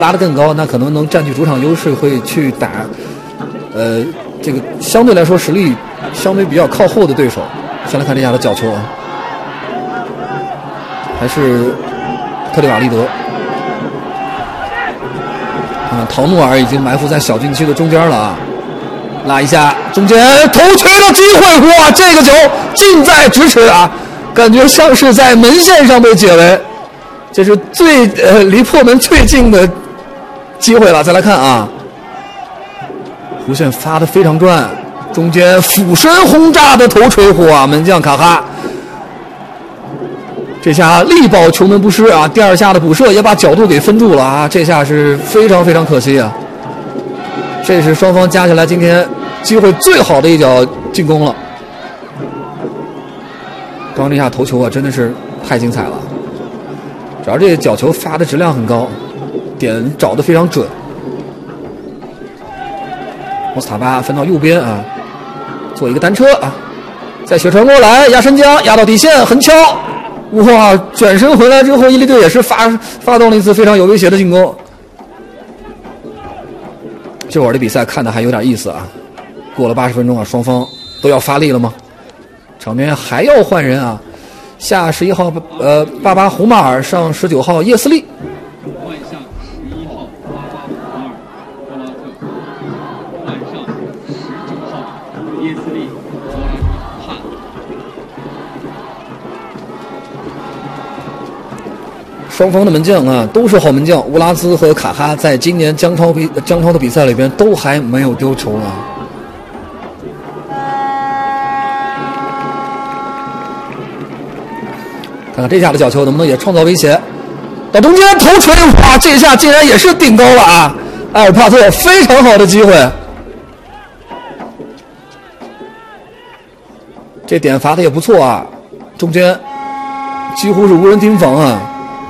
拉得更高，那可能能占据主场优势，会去打这个相对来说实力相对比较靠后的对手。先来看这下的角球啊，还是特里瓦利德。陶努尔已经埋伏在小禁区的中间了啊，拉一下中间头锤的机会，哇，这个球近在咫尺啊，感觉像是在门线上被解围，这是最离破门最近的机会了。再来看啊，弧线发的非常转，中间俯身轰炸的头锤，哇，门将卡哈这下力保球门不失啊！第二下的补射也把角度给分住了啊！这下是非常非常可惜啊！这是双方加起来今天机会最好的一脚进攻了。刚刚这下头球啊，真的是太精彩了！主要这角球发的质量很高，点找得非常准。莫斯塔巴分到右边啊，做一个单车啊，再血传过来，压身将压到底线，横敲。哇！转身回来之后，伊利队也是发动了一次非常有威胁的进攻。这会儿的比赛看的还有点意思啊！过了80分钟啊，双方都要发力了吗？场边还要换人啊！下11号巴巴胡马尔，上19号叶斯利。 换下11号巴巴胡马尔，波拉特；换上19号叶斯利，波拉特汉。 双方的门将啊都是好门将，乌拉兹和卡哈在今年江超的比赛里边都还没有丢球啊。看看这下的角球能不能也创造威胁，到中间头锤，哇，这下竟然也是顶高了啊！埃尔帕特非常好的机会，这点罚的也不错啊，中间几乎是无人盯防啊。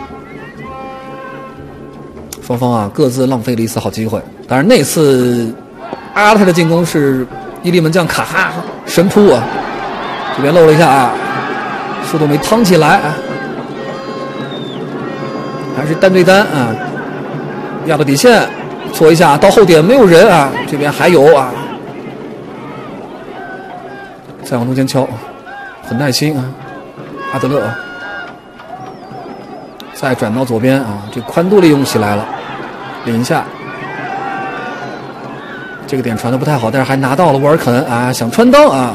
双方啊各自浪费了一次好机会，当然那次阿特的进攻是伊利门将卡哈神扑啊，这边漏了一下啊，速度没趟起来啊，还是单对单啊，压到底线，搓一下到后点没有人啊，这边还有啊，再往中间敲，很耐心啊，阿德勒再转到左边啊，这宽度利用起来了，领一下，这个点传的不太好，但是还拿到了沃尔肯啊，想穿裆啊。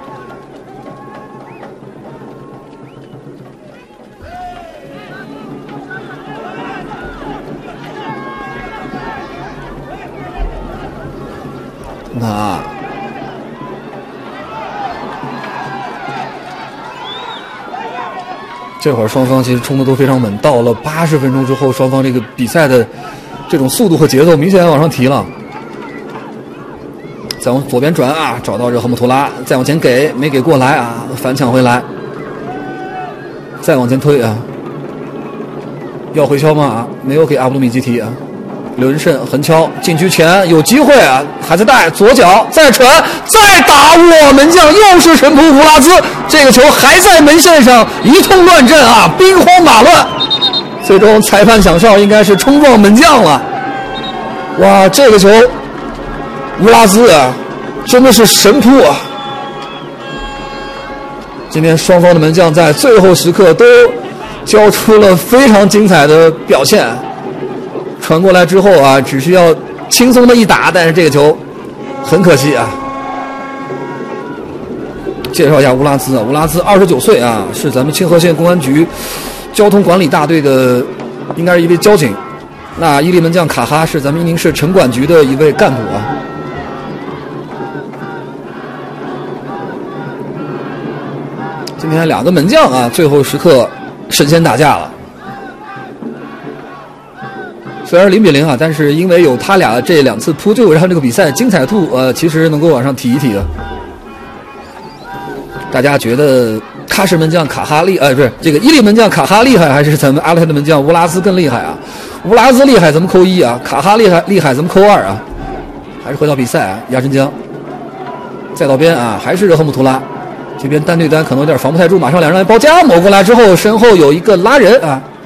那这会儿双方其实冲的都非常猛，到了80分钟之后，双方这个比赛的这种速度和节奏明显往上提了。再往左边转啊，找到这赫姆图拉，再往前给没给过来啊，反抢回来，再往前推啊，要回敲吗？啊，没有给阿布鲁米基提啊。刘仁胜横敲禁区前有机会啊，还在带左脚再传再打，我门将又是神扑胡拉兹，这个球还在门线上一通乱阵啊，兵荒马乱。最终裁判响哨，应该是冲撞门将了。哇，这个球乌拉兹啊，真的是神扑啊！今天双方的门将在最后时刻都交出了非常精彩的表现。传过来之后啊，只需要轻松的一打，但是这个球很可惜啊。介绍一下乌拉兹啊，乌拉兹29岁啊，是咱们清河县公安局交通管理大队的，应该是一位交警。那伊利门将卡哈是咱们伊宁市城管局的一位干部啊。今天两个门将啊，最后时刻神仙打架了。虽然0比0啊，但是因为有他俩这2次扑，就让这个比赛精彩度其实能够往上提一提的。大家觉得喀什门将卡哈不是这个伊利门将卡哈厉害，还是咱们阿勒泰的门将乌拉兹更厉害啊？乌拉兹厉害咱们扣1啊，卡哈厉害咱们扣2啊。还是回到比赛啊，压身将再到边啊，还是热赫姆图拉，这边单对单可能有点防不太住，马上两人来包夹，抹过来之后身后有一个拉人啊。